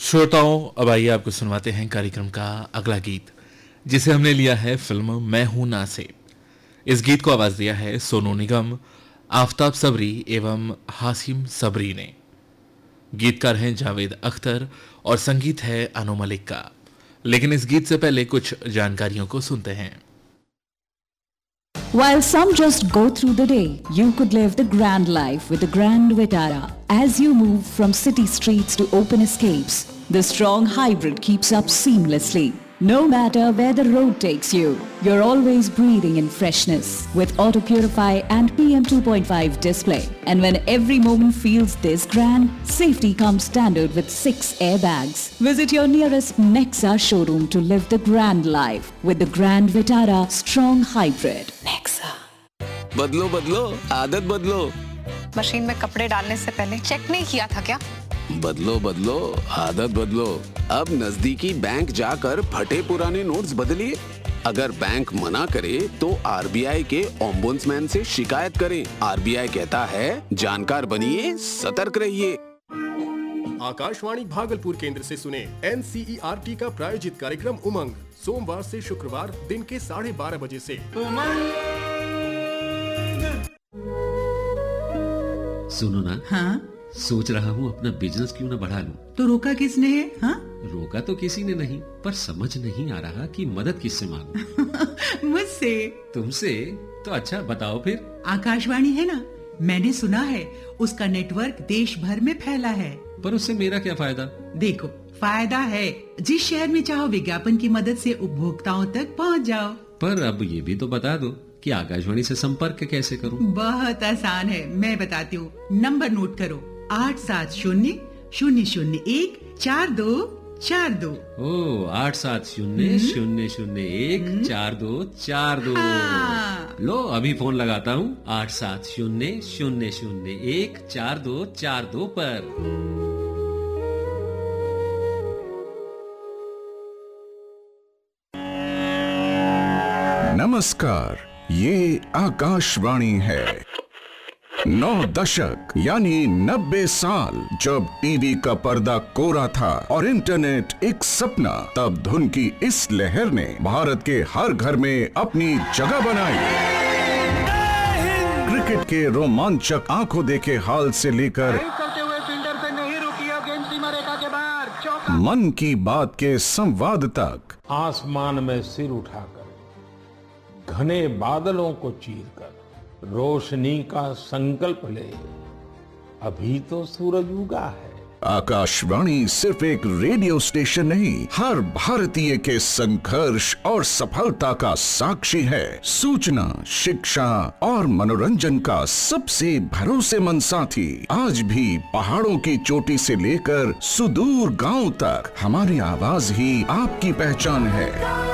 श्रोताओं, अब आइए आपको सुनवाते हैं कार्यक्रम का अगला गीत, जिसे हमने लिया है फिल्म मैं हूं ना से। इस गीत को आवाज दिया है सोनू निगम, आफताब सबरी एवं हासिम सबरी ने। गीतकार हैं जावेद अख्तर और संगीत है अनु मलिक का। लेकिन इस गीत से पहले कुछ जानकारियों को सुनते हैं। While some just go through the day, you could live the grand life with the Grand Vitara. As you move from city streets to open escapes, the strong hybrid keeps up seamlessly. No matter where the road takes you, you're always breathing in freshness with Auto Purify and PM 2.5 display. And when every moment feels this grand, safety comes standard with 6 airbags. Visit your nearest Nexa showroom to live the grand life with the Grand Vitara Strong Hybrid. Nexa. बदलो बदलो आदत बदलो। Machine में कपड़े डालने से पहले check नहीं किया था क्या? बदलो बदलो आदत बदलो। अब नजदीकी बैंक जाकर फटे पुराने नोट्स बदलिए। अगर बैंक मना करे तो आरबीआई के ओम्बुड्समैन से शिकायत करें। आरबीआई कहता है जानकार बनिए, सतर्क रहिए। आकाशवाणी भागलपुर केंद्र से सुने एनसीईआरटी का प्रायोजित कार्यक्रम उमंग, सोमवार से शुक्रवार दिन के 12:30 बजे से। सुनो ना। हाँ? सोच रहा हूँ अपना बिजनेस क्यों ना बढ़ा लूं। तो रोका किसने है? हाँ? रोका तो किसी ने नहीं, पर समझ नहीं आ रहा कि मदद किससे मांगूं। मुझसे। तुमसे? तो अच्छा बताओ फिर। आकाशवाणी है ना, मैंने सुना है उसका नेटवर्क देश भर में फैला है। पर उससे मेरा क्या फायदा? देखो, फायदा है। जिस शहर में चाहो विज्ञापन की मदद से उपभोक्ताओं तक पहुँच जाओ। पर अब ये भी तो बता दो कि आकाशवाणी से संपर्क कैसे करूं? बहुत आसान है, मैं बताती हूँ। नंबर नोट करो, 870-001-4242। ओ 870-001-4242। हाँ। लो अभी फोन लगाता हूँ 870-001-4242 पर। नमस्कार, ये आकाशवाणी है। 9 दशक यानी 90 साल जब टीवी का पर्दा कोरा था और इंटरनेट एक सपना, तब धुन की इस लहर ने भारत के हर घर में अपनी जगह बनाई। क्रिकेट के रोमांचक आंखों देखे हाल से लेकर मन की बात के संवाद तक, आसमान में सिर उठाकर घने बादलों को चीरकर रोशनी का संकल्प ले, अभी तो सूरज उगा है। आकाशवाणी सिर्फ एक रेडियो स्टेशन नहीं, हर भारतीय के संघर्ष और सफलता का साक्षी है। सूचना, शिक्षा और मनोरंजन का सबसे भरोसेमंद साथी। आज भी पहाड़ों की चोटी से लेकर सुदूर गांव तक हमारी आवाज ही आपकी पहचान है।